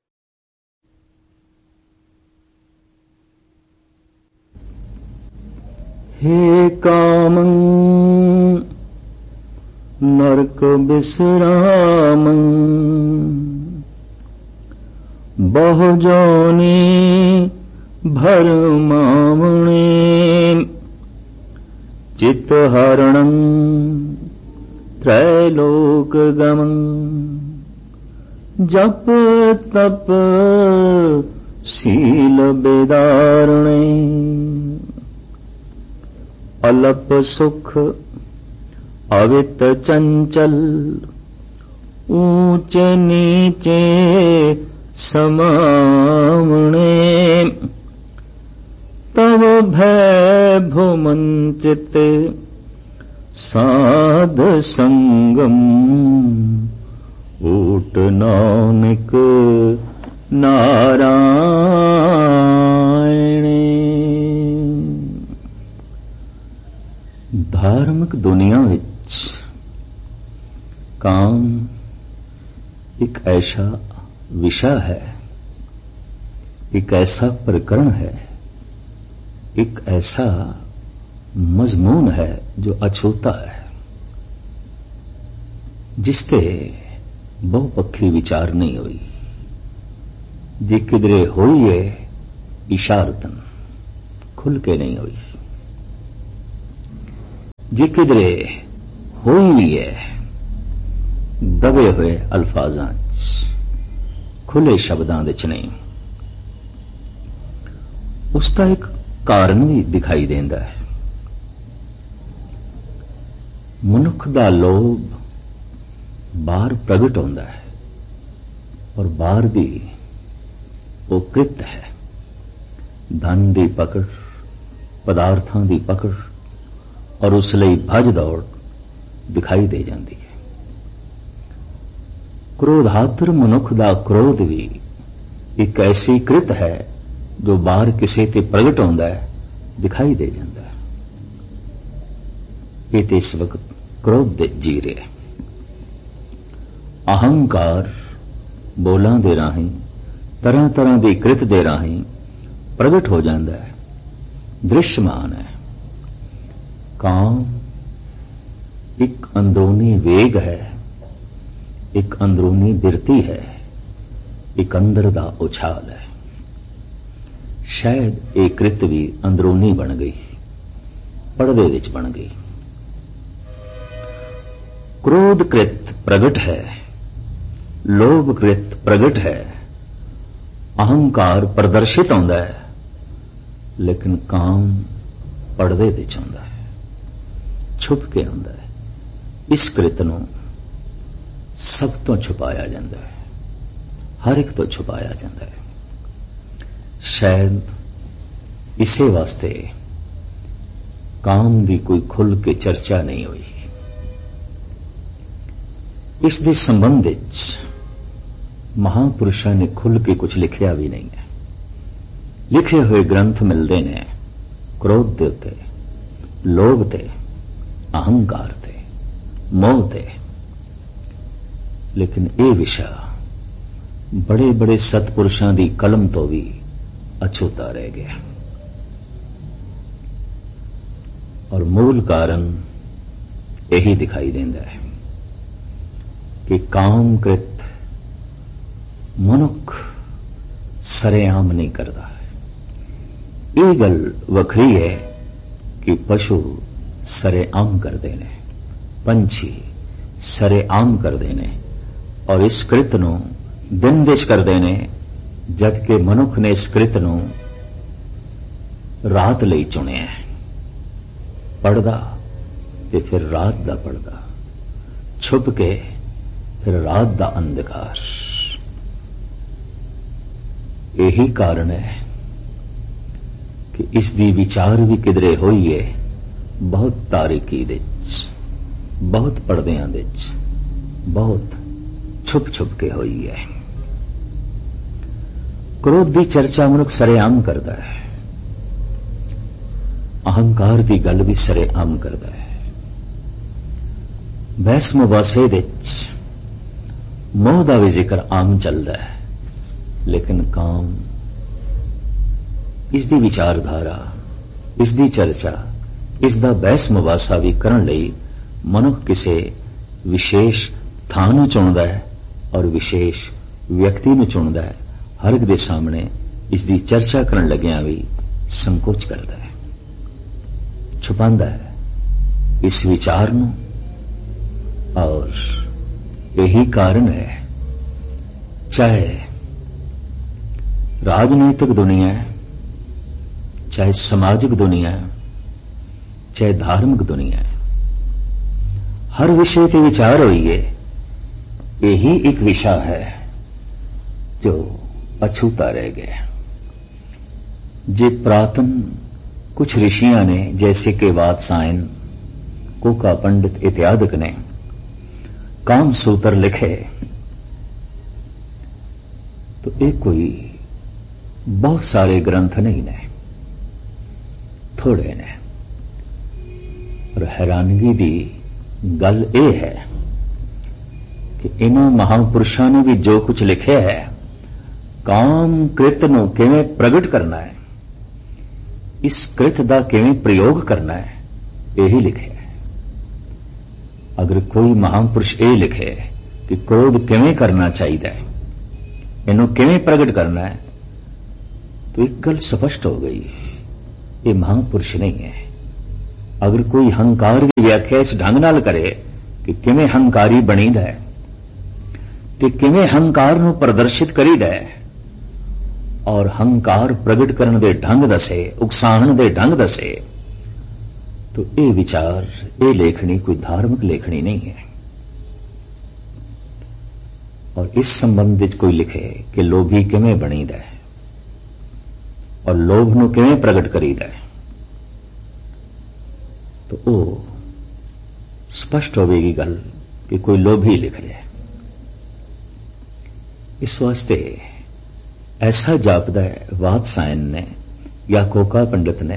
ਹੇ ਕਾਮੰ ਨਰਕ ਬਿਸਰਾਮੰ ਬਹੁ ਜੋਨੀ ਭਰਮਾਵਣੇ ਚਿਤ ਹਰਣੰ ਤ੍ਰੈ ਲੋਕ ਗਮੰ ਜਪ ਤਪ ਸੀਲ ਬੇਦਾਰਣੇ ਅਲਪ ਸੁਖ ਅਵਿਤ ਚੰਚਲ ਊਚੇ ਨੀਚੇ ਸਮਾਵਣੇ ਤਵ ਭੈ ਭੁਮੰਚਿਤ ਸਾਧ ਸੰਗਮ ਊਟ ਨਾਨਕ ਨਾਰਾਇਣੇ। ਧਾਰਮਿਕ ਦੁਨੀਆ ਵਿੱਚ ਕਾਮ ਇੱਕ ਐਸਾ ਵਿਸ਼ਾ ਹੈ, ਇੱਕ ਐਸਾ ਪ੍ਰਕਰਣ ਹੈ, ਇੱਕ ਐਸਾ ਮਜ਼ਮੂਨ ਹੈ ਜੋ ਅਛੂਤਾ ਹੈ, ਜਿਸ ਤੇ ਬਹੁਪੱਖੀ ਵਿਚਾਰ ਨਹੀਂ ਹੋਈ। ਜੇ ਕਿਧਰੇ ਹੋਈ ਹੈ इशारतन खुल के नहीं हुई। जे किधरे होई भी है दबे हुए अल्फाजां च, खुले शब्दां दे च नहीं। उसका एक कारण भी दिखाई देंदा है। मनुख दा लोभ बाहर प्रगट होंदा है और बाहर भी वो कृत है। धन दी पकड़, पदार्थां दी पकड़ और उस लई भज दौड़ दिखाई दे जाती है। क्रोधातुर मनुख दा क्रोध भी एक ऐसी कृत है जो बाहर किसी ते प्रगट होंदा है, दिखाई दे जाता है। ये तो इस वक्त क्रोध दे जी रहे। अहंकार बोलां दे राहीं, तरह तरह की कृत दे राहीं प्रगट हो जाता है, दृश्यमान है। काम एक अंदरूनी वेग है, एक अंदरूनी बिरती है, एक अंदर दा उछाल है। शायद एक कृत भी अंदरूनी बन गई, पर्दे विच बन गई। क्रोध कृत प्रगट है, लोभ कृत प्रगट है, अहंकार प्रदर्शित होंदा है, लेकिन काम पर्दे विच आउंदा है, छुप के आउंदा है। इस कृत नूं सब तो छुपाया जाता है, हर एक तो छुपाया जाता है। शायद इसे वास्ते काम की कोई खुल के चर्चा नहीं हुई। इस दे संबंध विच महापुरुषों ने खुल के कुछ लिखिया भी नहीं है। लिखे हुए ग्रंथ मिलते हैं क्रोध दे उत्ते, लोभ ते, अहंकार ते, मोह ते, लेकिन ये विषय बड़े बड़े सतपुरुषों की कलम तो भी अछूता रह गया। और मूल कारण यही दिखाई देता है कि काम कृत मनुख सरेआम नहीं करता। ये गल वखरी है कि पशु सरेआम करते हैं, पंछी सरेआम करते हैं, और इस कृत नूं दिन विच करते हैं, जबकि मनुख ने इस कृत नूं रात लई चुनिया है। पड़दा ते फिर रात दा पड़दा, छुप के फिर रात दा अंधकार। यही कारण है कि इसकी विचार भी किधरे होई है बहुत तारीकी दे विच, बहुत पर्दियां दे विच, बहुत छुप छुप के होई है। क्रोध की चर्चा मनुख सरेआम करता है, अहंकार की गल भी सरेआम करता है। बहस मुबासे विच मोह का भी जिक्र आम चलता है, लेकिन काम इसकी विचारधारा, इसकी चर्चा, इसका बहस मुबासा भी करने लई मनुख किसी विशेष थां नूं चुनदा है और विशेष व्यक्ति नूं चुनदा है। हर एक दे सामने इसकी चर्चा करन लग्या भी संकोच करता है, छुपांदा है इस विचार नूं। और यही कारण है, चाहे राजनीतिक दुनिया है, चाहे सामाजिक दुनिया है, चाहे धार्मिक दुनिया है, हर विषय के विचार हुई है। यही एक विषय है जो अछूता रह गया। जे प्रातन कुछ ऋषियों ने, जैसे कि वात्सायन, कोका पंडित इत्यादि ने काम सूत्र लिखे, तो एक कोई बहुत सारे ग्रंथ नहीं ने, थोड़े ने। और हैरानगी दी गल यह है कि इन्हों महापुरुषों ने भी जो कुछ लिखे है, काम कृत नूं किवें प्रगट करना है, इस कृत दा किवें प्रयोग करना है, यही लिखे है। अगर कोई महापुरुष ये लिखे कि क्रोध किवें करना चाहिए, इन्हों किवें प्रगट करना है, तो एक गल स्पष्ट हो गई, ये महापुरुष नहीं है। अगर कोई हंकार की व्याख्या इस ढंग नाल करे कि किवें हंकारी बणीदा है ते किवें हंकार नूं प्रदर्शित करीदा है और हंकार प्रगट करन दे ढंग दसे, उकसाहण दे ढंग दसे, तो ये विचार, ये लेखनी कोई धार्मिक लेखनी नहीं है। और इस संबंध विच कोई लिखे कि लोभी किवें बणीदा है और लोभ नूं किवें प्रगट करीदा है, तो वो स्पष्ट होगी गल कि कोई लोभी लिख रहा है। इस वास्ते ऐसा जापदा है वात्सायन ने या कोका पंडित ने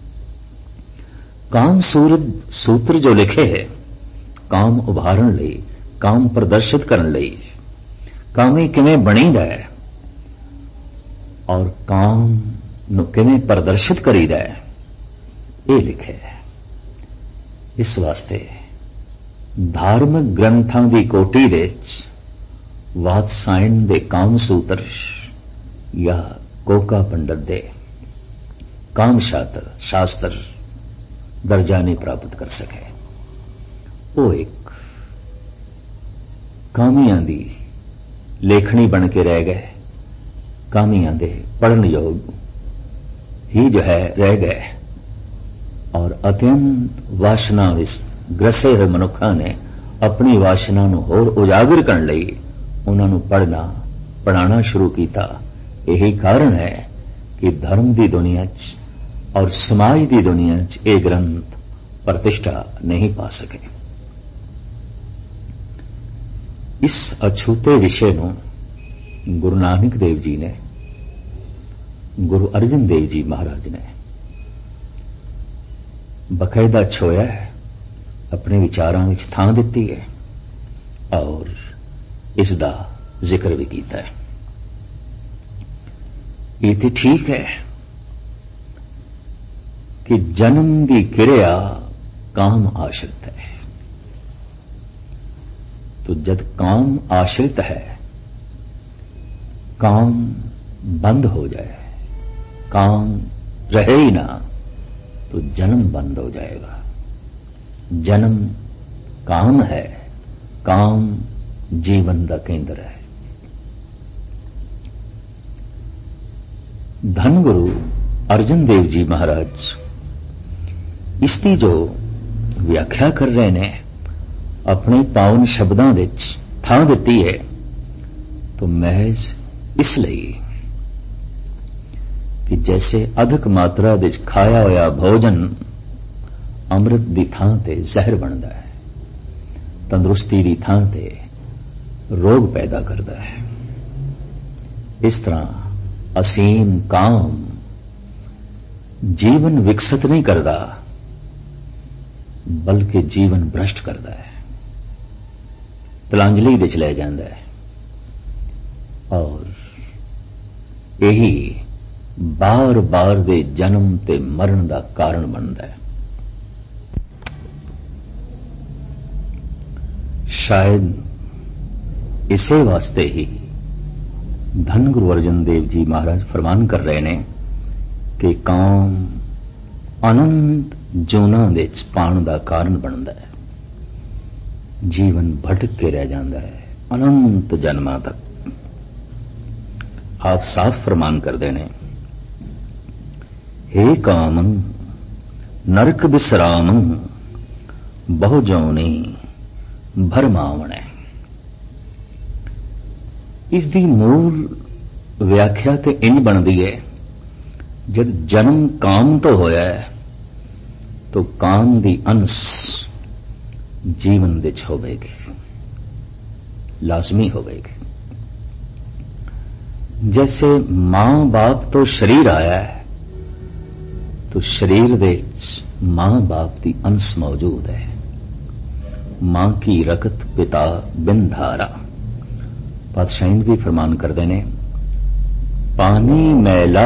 काम सूरत सूत्र जो लिखे है, काम उभारण लई, काम प्रदर्शित करन लई, कामी किवें बणीदा है और काम नूं किवें प्रदर्शित करीदा है, ये लिखे है। इस वास्ते धार्मिक ग्रंथां दी कोटी विच वात्सायन दे काम सूत्र या कोका पंडित दे काम शास्त्र शास्त्र दर्जा नहीं प्राप्त कर सके। वो एक कामियां दी लेखनी बन के रह गए, कामियां दे पढ़न योग ही जो है रह गए और अत्यंत वासना विच ग्रसे हुए मनुखा ने अपनी वासना नूं होर उजागर करन लई उन्हां नूं पढ़ना पढ़ाना शुरू किया। यही कारण है कि धर्म की दुनिया च और समाज की दुनिया च ये ग्रंथ प्रतिष्ठा नहीं पा सके। इस अछूते विषय नूं गुरु नानक देव जी ने, गुरु अर्जन देव जी महाराज ने बकायदा छोया है, अपने विचारां विच थां दित्ती है और इसदा जिक्र भी कीता है। ये तो ठीक है कि जन्म की क्रिया काम आश्रित है, तो जब काम आश्रित है, काम बंद हो जाए, काम रहे ही ना, तो जन्म बंद हो जाएगा। जन्म काम है, काम जीवन का केंद्र है। धन गुरु अर्जन देव जी महाराज इसकी जो व्याख्या कर रहे ने अपने पावन शब्दों विच थां दित्ती है, तो महज इसलिए कि जैसे अधिक मात्रा विच खाया होया भोजन अमृत दी थां ते जहर बनदा है, तंदुरुस्ती दी थां ते रोग पैदा करता है, इस तरह असीम काम जीवन विकसित नहीं करता बल्कि जीवन भ्रष्ट करता है, तलांजलि विच ले जाता है और यही बार बार दे जन्म ते मरण का कारण बनता है। शायद इसे वास्ते ही धन गुरु अर्जन देव जी महाराज फरमान कर रहे ने कि काम अनंत जोना दे पाण का कारण बनता है, जीवन भटक के रह जाता है अनंत जन्मां तक। आप साफ फरमान कर देने, हे कामं नरक विश्रामं बहु जौनी भरमावणे। इसकी मूल व्याख्या तो इंज बनती है, जब जन्म काम तो होया है तो काम दी अंश जीवन विच होवेगी, लाजमी होवेगी। जैसे मां बाप तो शरीर आया है तो शरीर विच मां बाप की अंश मौजूद है। मां की रकत पिता बिन धारा। पातशाही भी फरमान करते ने, पानी मैला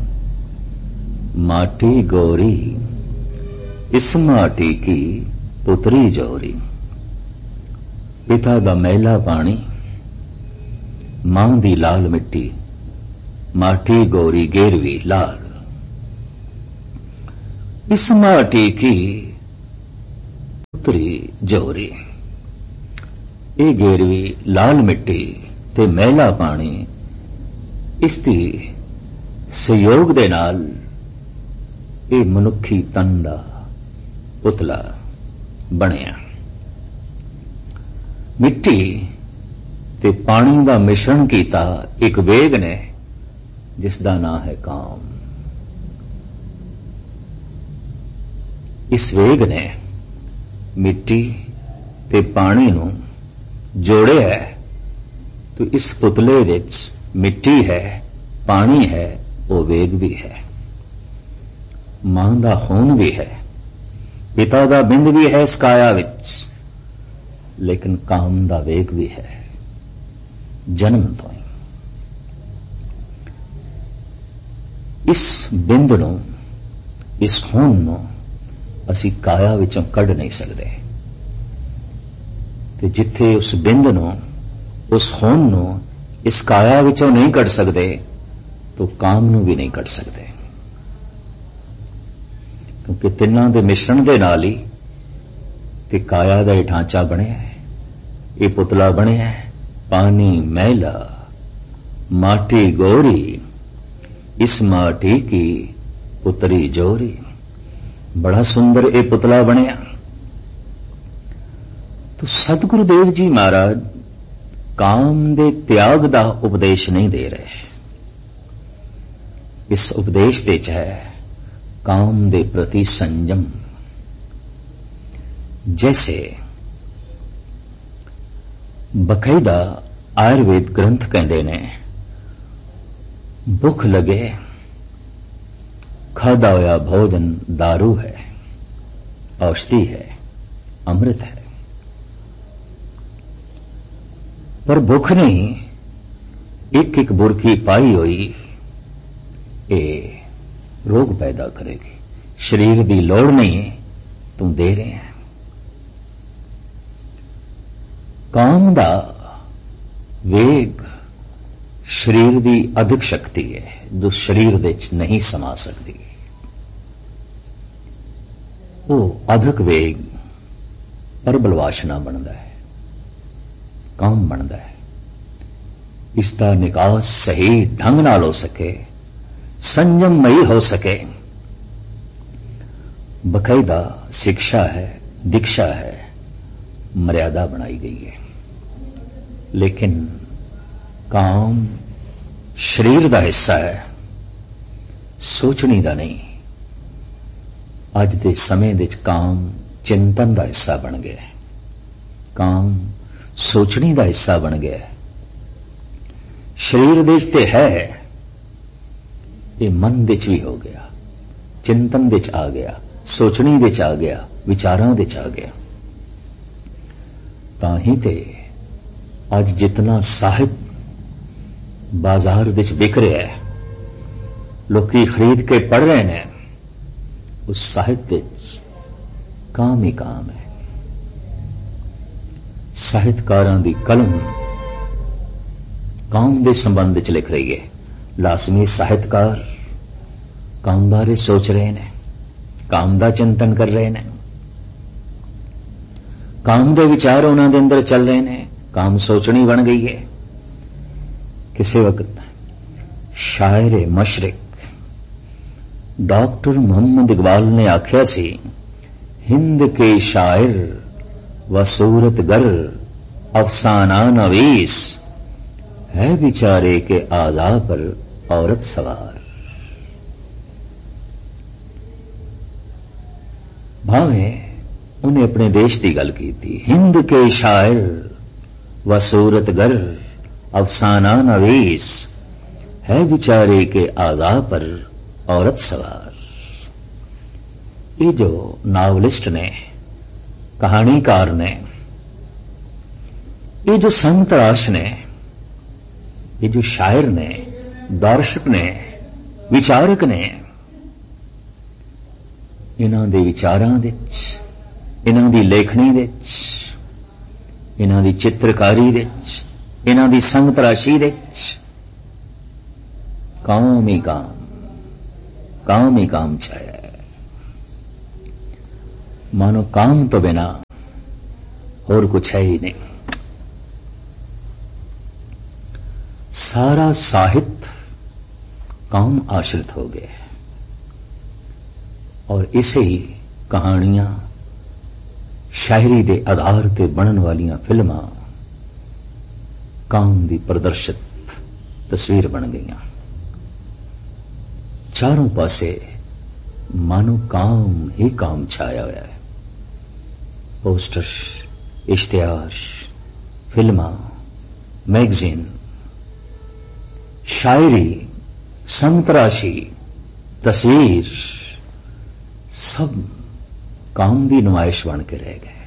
माटी गोरी, इस माटी की पुतरी जोरी। पिता दा मैला पानी, मां दी लाल मिट्टी, माटी गोरी गेरवी लाल। इस माटी की पुत्री जोरी, ये गेरवी लाल मिट्टी ते मैला पानी इसदी सहयोग दे नाल ये मनुखी तन दा पुतला बनिया। मिट्टी ते पानी दा मिश्रण कीता एक वेग ने जिसदा नाम है काम। इस वेग ने मिट्टी ते पानी नूं जोड़िया है, तो इस पुतले विच मिट्टी है, पानी है, वो वेग भी है। मां दा खून भी है, पिता दा बिंद भी है इस काया विच, लेकिन काम दा वेग भी है जन्म तो ही। इस बिंद नूं, इस खून नूं असी काया विचों कढ नहीं सकते, ते जिथे उस बिंद नूं, उस खून नूं इस काया विचों नहीं कढ सकते, तो काम नूं भी नहीं कढ सकते, क्योंकि तिन्हां दे मिश्रण दे नाल ही ते काया दा ढांचा बनिया है, ये पुतला बनिया है। पानी मैला माटी गोरी, इस माटी की पुतरी जोरी। बड़ा सुंदर ये पुतला बनिया। तो सतगुरु देव जी महाराज काम दे त्याग दा उपदेश नहीं दे रहे, इस उपदेश दे च है काम दे प्रति संयम। जैसे बकायदा आयुर्वेद ग्रंथ कहते ने, भुख लगे खादा होया भोजन दारू है, औषधि है, अमृत है। पर भुख नहीं, एक एक बुरकी पाई हुई ये रोग पैदा करेगी। शरीर की लोड़ नहीं, तुम दे रहे हैं। काम दा वेग शरीर की अधिक शक्ति है, जो शरीर दे च नहीं समा सकती। वो अधिक वेग प्रबल वासना बनता है, काम बनता है। इसका निकास सही ढंग नाल हो सके, संयममयी हो सके, बकायदा शिक्षा है, दीक्षा है, मर्यादा बनाई गई है। लेकिन काम शरीर का हिस्सा है, सोचनी का नहीं। अज के समय दे काम चिंतन का हिस्सा बन गया है, काम सोचनी का हिस्सा बन गया है। शरीर दे ते है, ये मन दे च भी हो गया, चिंतन दे च आ गया, सोचनी दे च आ गया, विचारां दे च आ गया। ताही ते अज जितना साहित्य बाजार विच बिक रहा है, लोकी खरीद के पढ़ रहे हैं, उस साहित्य काम ही काम है। साहित्यकारां दी कलम काम दे संबंध च लिख रही है। लाजमी साहित्यकार काम बारे सोच रहे हैं, काम दा चिंतन कर रहे हैं, काम दे विचार उन्हां दे अंदर चल रहे हैं, काम सोचनी बन गई है। किसी वक्त शायर मशरिक डॉक्टर मोहम्मद इकबाल ने आख्या सी, हिंद के शायर व सूरत गर अफसाना नवीस, है बिचारे के आजा पर औरत सवार। भावे उन्हें अपने देश की गल की थी। हिंद के शायर व सूरत गर अफसाना नवीस, है बिचारे के आजा पर औरत सवार। ये जो नावलिस्ट ने, कहानीकार ने, ये जो संत राश ने, ये जो शायर ने, दर्शक ने, विचारक ने, इन्हां दे विचारां दे विच, इन्हां दी लेखनी दे विच, इन्हां दी चित्रकारी दे विच, इन्हां दी संगत राशि दे विच काम ही काम, काम ही काम छाया है। मानो काम तो बिना और कुछ है ही नहीं। सारा साहित्य काम आश्रित हो गया है और इसे ही कहानियां, शायरी दे आधार ते बनन वालियां फिल्मां काम दी प्रदर्शित तस्वीर बन गईयां। चारों पासे मानो काम ही काम छाया हुआ है। पोस्टर, इश्तिहार, फिल्मां, मैगजीन, शायरी, संतराशी, तस्वीर, सब काम की नुमाइश बन के रह गए।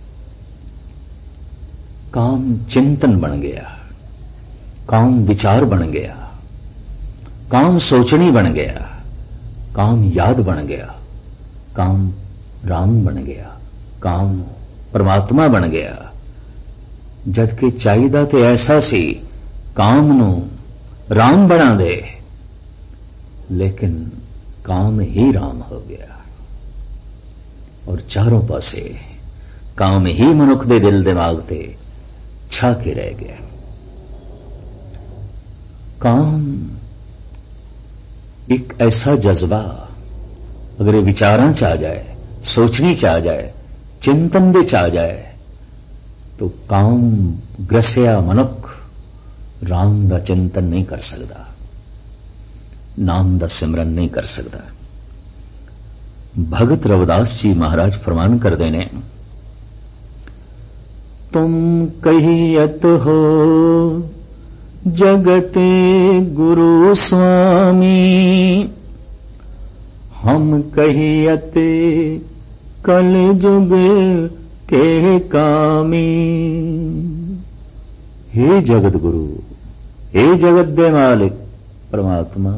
काम चिंतन बन गया, काम विचार बन गया, काम सोचनी बन गया, काम याद बन गया, काम राम बन गया, काम परमात्मा बन गया। जबकि चाहिदा ते ऐसा सी काम नू राम बना दे, लेकिन काम ही राम हो गया और चारों पासे काम ही मनुख दे दिल दिमाग ते छा के रह गया। काम एक ऐसा जज्बा अगर विचारां च आ जाए, सोचनी च आ जाए, चिंतन दे च आ जाए, तो काम ग्रसिया मनुख राम दा चिंतन नहीं कर सकता, नाम दा सिमरन नहीं कर सकता। भगत रविदास जी महाराज फरमान करते ने, तुम कहियत हो जगते गुरु स्वामी, हम कहियते कल जुग के कामी। हे जगत गुरु, हे जगत दे मालिक परमात्मा,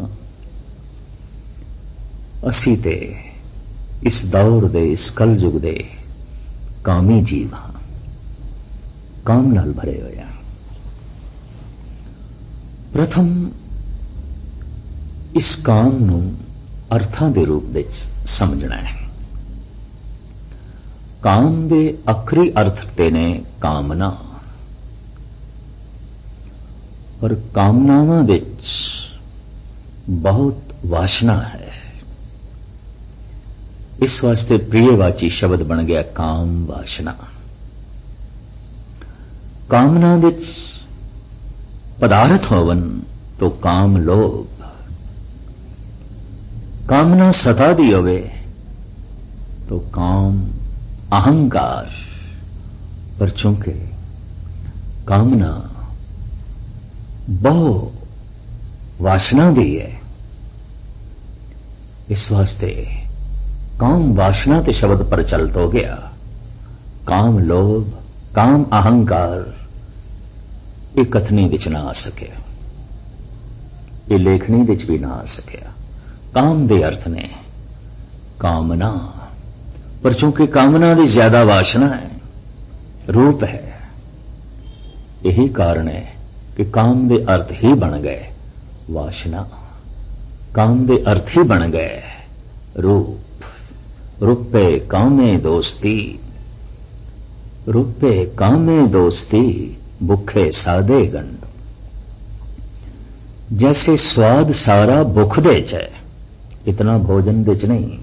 असी ते इस दौर दे, इस कल युग दे कामी जीव हां, काम नाल भरे होए हां। प्रथम इस काम नू अर्थां दे रूप विच समझना है। काम दे आखरी अर्थ ते ने कामना, पर कामनावां विच बहुत वासना है। इस वास्ते प्रियवाची शब्द बन गया काम वासना। कामना विच पदार्थ होवन तो काम लोभ, कामना सता दी होवे तो काम अहंकार। पर चूंकि कामना बहु वासना दी है, इस वास्ते काम वासना ते शब्द प्रचलित हो गया। काम लोभ, काम अहंकार ये कथनी विच ना आ सकिया, ये लेखनी विच भी ना आ सकिया। काम दे अर्थ ने कामना, पर चूंकि कामना दी ज्यादा वासना है, रूप है, यही कारण है कि काम दे अर्थ ही बन गए वासना, काम दे अर्थ ही बन गए रूप। रूपे कामे दोस्ती, रूपे कामे दोस्ती, भुखे सादे गंड। जैसे स्वाद सारा भुख दे च है, इतना भोजन दे च नहीं,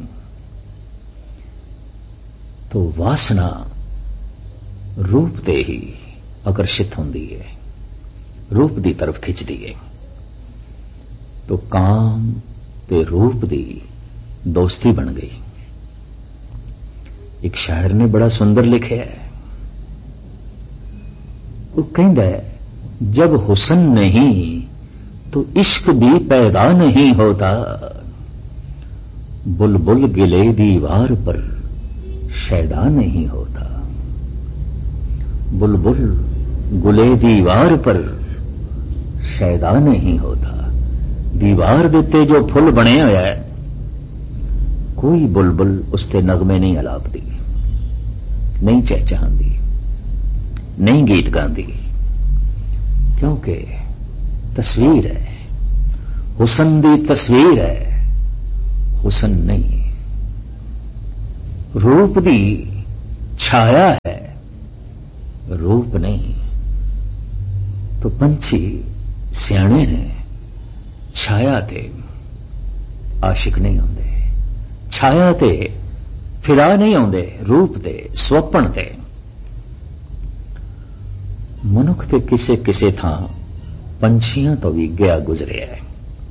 तो वासना रूप ते ही आकर्षित होंदी है, रूप दी तरफ खिंचदी है। तो काम ते रूप दी दोस्ती बन गई। एक शायर ने बड़ा सुंदर लिखा है, वो कहता है, जब हुस्न नहीं तो इश्क भी पैदा नहीं होता, बुलबुल गिले दीवार पर शैदा नहीं होता। बुलबुल गुले दीवार पर शैदा नहीं होता। दीवार देते जो फुल बने होया है, कोई बुलबुल उसते नगमे नहीं अलापदी, नहीं चहचहांदी, नहीं गीत गांदी, क्योंकि तस्वीर है। हुसन दी तस्वीर है, हुसन नहीं। रूप दी छाया है, रूप नहीं। तो पंछी सियाणे ने छाया ते आशिक नहीं होंदे, छाया ते फिदा नहीं होंदे, रूप ते स्वप्न ते। मनुख ते किसे किसे थां पंछियां तो भी गया गुजरिया है।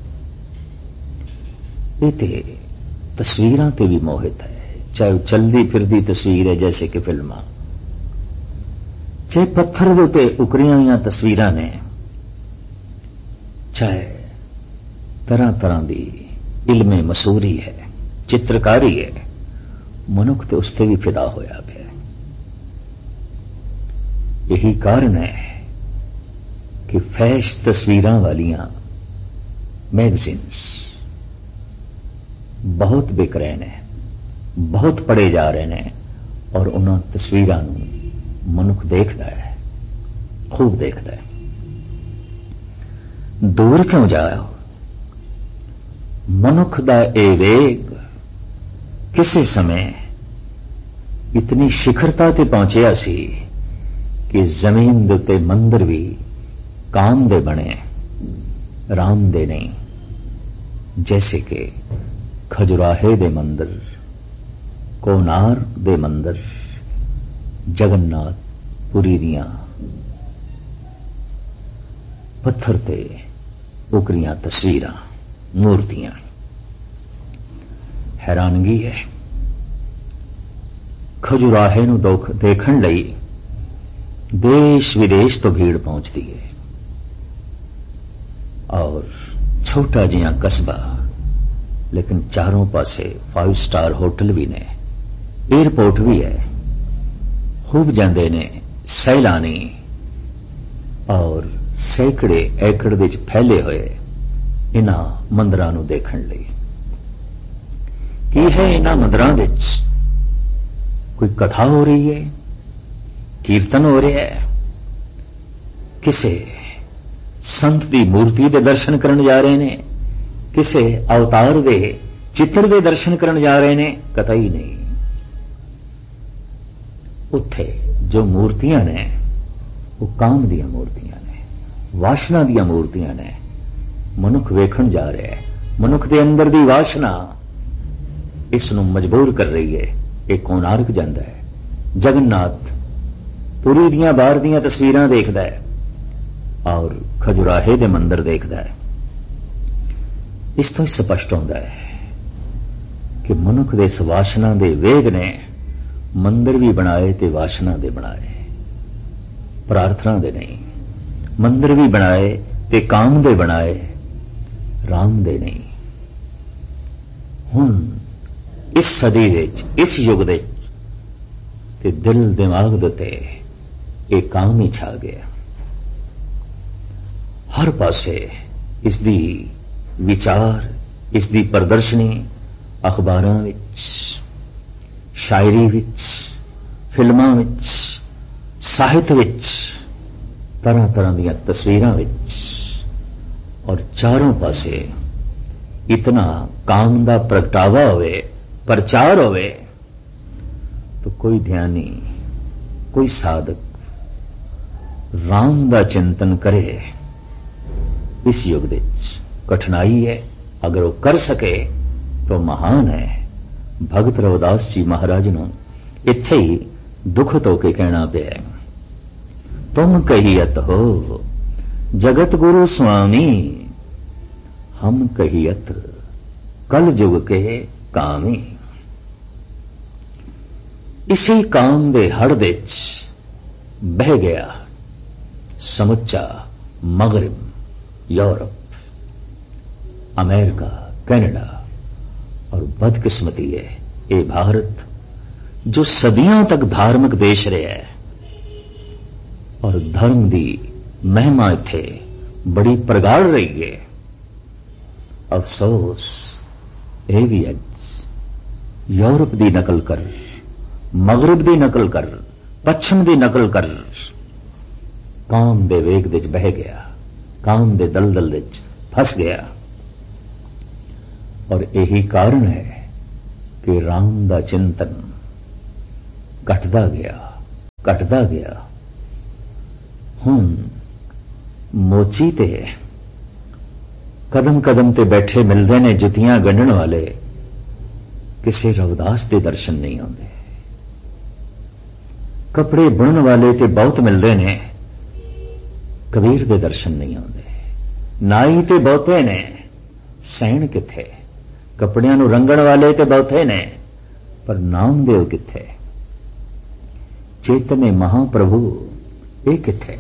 ये ते तस्वीरां ते भी मोहित है, चाहे चलदी फिरदी तस्वीर है जैसे कि फिल्मां, चाहे पत्थर दे उत्ते उकरियां हुई तस्वीरां ने, चाहे तरह तरह की इल्मे मसूरी है, चित्रकारी है, मनुख ते उसते भी फिदा होया पिया। यही कारण है कि फैश तस्वीरां वालियां मैगजीन्स बहुत बिक रहे ने, बहुत पढ़े जा रहे ने, और उन्हां तस्वीरां नूं मनुख देखदा है, खूब देखदा है। दूर क्यों जाओ, मनुख दा ए वेग किसी समय इतनी शिखरता ते पहुंचिया सी कि जमीन दे उत्ते मंदिर भी काम दे बने, राम दे नहीं। जैसे कि खजुराहे दे मंदिर, कोनार दे मंदिर, जगन्नाथ पुरी दियां पत्थर ते उकरियां तस्वीरां, मूर्तियां। हैरानगी है, खजुराहे नूं देखण लई देश विदेश तो भीड़ पहुंचती है, और छोटा जिहा कस्बा, लेकिन चारों पासे फाइव स्टार होटल भी ने, एयरपोर्ट भी है। खूब जांदे ने सैलानी, और सैकड़े एकड़ विच फैले हुए इन्हां मंदिरां नूं देखण लई। की है इन्हां मंदिरां विच? कोई कथा हो रही है, कीर्तन हो रहा है, किसे संत दी मूर्ति दे दर्शन करन जा रहे ने, किसे अवतार दे चित्र दे दर्शन करन जा रहे ने, कतई नहीं। उत्थे जो मूर्तियां ने वो काम दियां मूर्तियां ने, वासना दियां मूर्तियां ने। मनुख वेखण जा रहा है, मनुख दे अंदर दी वासना इस नूं मजबूर कर रही है। एक कोणार्क जांदा है, जगन्नाथ पुरी दियां बाहर दियां तस्वीरां देखदा है, और खजुराहे दे मंदिर देखदा है। इस तो स्पष्ट होंदा है कि मनुख दे इस वासना दे वेग ने मंदिर भी बनाए ते वासना दे बनाए, प्रार्थना दे नहीं। मंदिर भी बनाए ते काम दे बनाए, राम दे नहीं। हुण इस सदी विच, इस युग दे ते दिल दिमाग दे ते एक काम ही छा गया। हर पासे इसदी विचार, इसदी प्रदर्शनी अखबारां विच, शायरी विच, फिल्मां विच, साहित्य विच, तरह तरह दीयां तस्वीरां विच, और चारों पासे इतना काम दा प्रगटावा होवे, प्रचार होवे, तो कोई ध्यानी, कोई साधक राम दा चिंतन करे। इस युग विच कठिनाई है, अगर वो कर सके तो महान है। भगत रविदास जी महाराज नूं इत्थे ही दुखत होके कहना पिया, तुम कहियत हो जगत गुरु स्वामी, हम कहियत कल जुग के कामी। इसी काम दे हड़ विच बह गया समुच्चा मगरिब, यूरोप, अमेरिका, कनाडा, और बदकिस्मती है ये भारत जो सदियों तक धार्मिक देश रहा है, और धर्म दी महिमा इत्थे बड़ी प्रगाढ़ रही है। अफसोस ये भी अज यूरोप दी नकल कर, मगरिब दी नकल कर, पश्चिम दी नकल कर, काम दे वेग विच बह गया, काम दे दलदल विच फस गया। और यही कारण है कि राम दा चिंतन घटदा गया घटदा गया। हुण मोची ते कदम कदम ते बैठे मिलते ने जुतियां गंढण वाले, किसी रविदास के दर्शन नहीं आते। कपड़े बुनन वाले ते बहुत मिलते ने, कबीर के दर्शन नहीं आते। नाई ते बहुते ने, सैन किथे। कपड़ियां नूं रंगण वाले ते बहुते ने, पर नामदेव किथे। चेतने महाप्रभु ये किथे।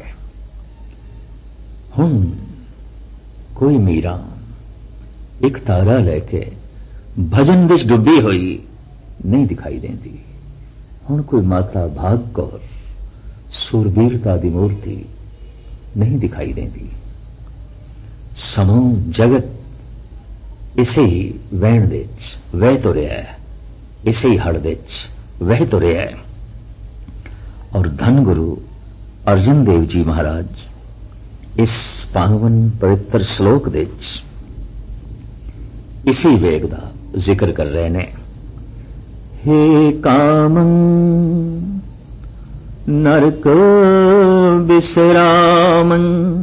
हुण कोई मीरा एक तारा लैके भजन विच डुबी हुई नहीं दिखाई देती। हुण कोई माता भाग कौर सूरबीरता दी मूर्ति नहीं दिखाई देती। समूह जगत इसे ही वहण दे वह तुरिया है, इसे ही हड़ दे वह तुरिया है। और धन गुरु अर्जन देव जी महाराज इस पावन पवित्र श्लोक दे इसी वेग दा जिक्र कर रहे ने। हे कामं नरक विश्रामं